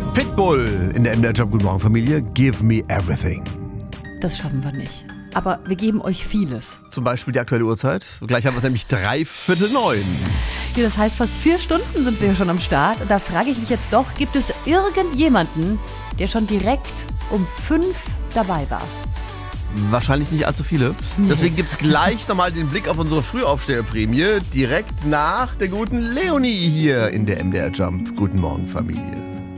Pitbull in der MDR Jump. Guten Morgen, Familie. Give me everything. Das schaffen wir nicht. Aber wir geben euch vieles. Zum Beispiel die aktuelle Uhrzeit. Gleich haben wir es nämlich 8:45. Ja, das heißt, fast 4 Stunden sind wir schon am Start. Und da frage ich mich jetzt doch, gibt es irgendjemanden, der schon direkt um 5 dabei war? Wahrscheinlich nicht allzu viele. Deswegen gibt es gleich nochmal den Blick auf unsere Frühaufsteherprämie direkt nach der guten Leonie hier in der MDR Jump. Guten Morgen, Familie.